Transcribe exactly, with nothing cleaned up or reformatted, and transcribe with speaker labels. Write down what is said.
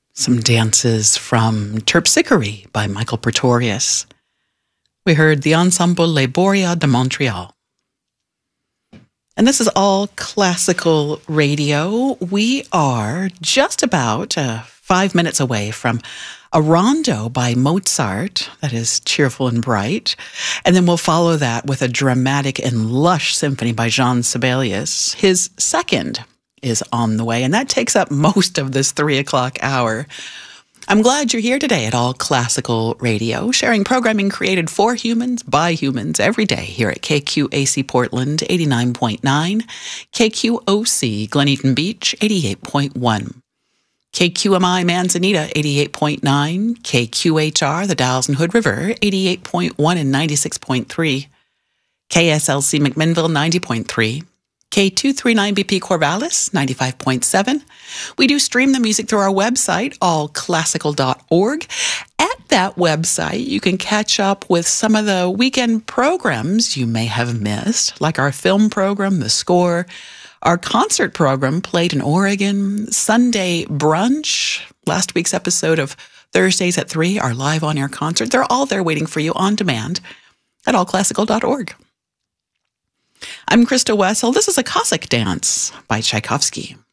Speaker 1: Some dances from Terpsichore by Michael Pretorius. We heard the ensemble Les Boreas de Montreal. And this is all classical radio. We are just about uh, five minutes away from a rondo by Mozart that is cheerful and bright. And then we'll follow that with a dramatic and lush symphony by Jean Sibelius. His second is on the way, and that takes up most of this three o'clock hour. I'm glad you're here today at All Classical Radio, sharing programming created for humans, by humans, every day here at K Q A C Portland, eighty-nine point nine, K Q O C Glen Eaton Beach, eighty-eight point one, K Q M I Manzanita, eighty-eight point nine, K Q H R, the Dalles and Hood River, eighty-eight point one and ninety-six point three, K S L C McMinnville, ninety point three, K two thirty-nine B P Corvallis, ninety-five point seven. We do stream the music through our website, all classical dot org. At that website, you can catch up with some of the weekend programs you may have missed, like our film program, The Score, our concert program, Played in Oregon, Sunday Brunch, last week's episode of Thursdays at three, our live on-air concert. They're all there waiting for you on demand at all classical dot org. I'm Krista Wessel. This is a Cossack dance by Tchaikovsky.